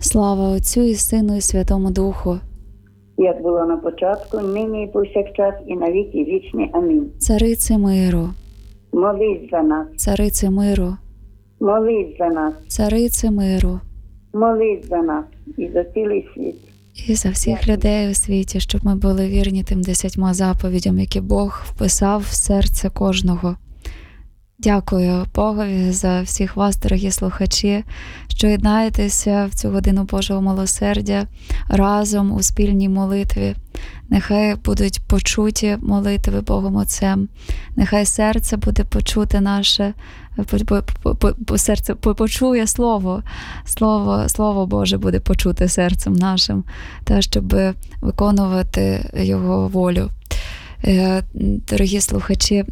Слава Отцю і Сину і Святому Духу. Як було на початку, нині і повсякчас, і на віки вічні. Амінь. Царице миру, Молись за нас, царице миру, молись за нас, царице миру молись за нас і за цілий світ. і за всіх людей у світі, щоб ми були вірні тим 10 заповідям, які Бог вписав в серце кожного. Дякую Богові за всіх вас, дорогі слухачі, що єднаєтеся в цю годину Божого милосердя разом у спільній молитві. Нехай будуть почуті молитви Богом Отцем. Нехай серце буде почуте наше, серце почує Слово Боже буде почуте серцем нашим, та щоб виконувати Його волю. Дорогі слухачі,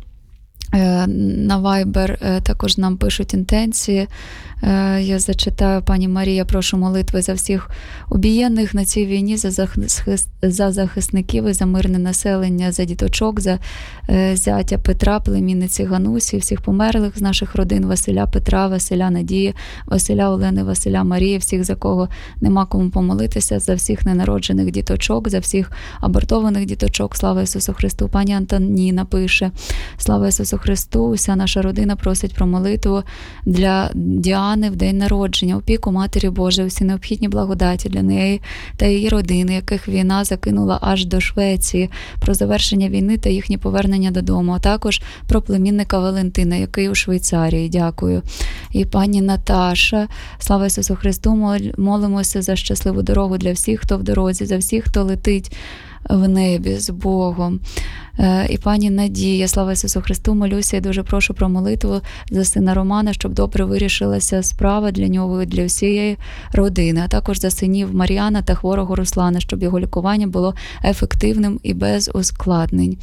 на Viber також нам пишуть інтенції. Я зачитаю: пані Марія, прошу молитви за всіх обієнних на цій війні, за захисників і за мирне населення, за діточок, за зятя Петра, племінниці Ганусі, всіх померлих з наших родин: Василя Петра, Василя Надії, Василя Олени, Василя Марії, всіх, за кого нема кому помолитися, за всіх ненароджених діточок, за всіх абортованих діточок. Слава Ісусу Христу. Пані Антоніна пише: слава Ісусу Христу. Уся наша родина просить про молитву для Діани в день народження, опіку Матері Божої, всі необхідні благодаті для неї та її родини, яких війна закинула аж до Швеції, про завершення війни та їхнє повернення додому, а також про племінника Валентина, який у Швейцарії. Дякую. І пані Наташа: слава Ісусу Христу, молимося за щасливу дорогу для всіх, хто в дорозі, за всіх, хто летить в небі з Богом. І пані Надія: слава Ісусу Христу, молюся і дуже прошу про молитву за сина Романа, щоб добре вирішилася справа для нього і для всієї родини, а також за синів Мар'яна та хворого Руслана, щоб його лікування було ефективним і без ускладнень.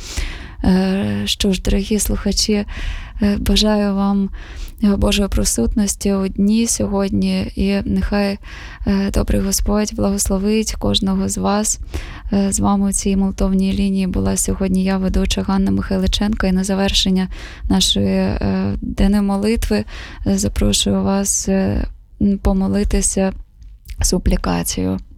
Що ж, дорогі слухачі, бажаю вам Божої присутності у дні сьогодні, і нехай добрий Господь благословить кожного з вас. З вами у цій молитовній лінії була сьогодні я, ведуча Ганна Михайличенко, і на завершення нашої денної молитви запрошую вас помолитися суплікацією.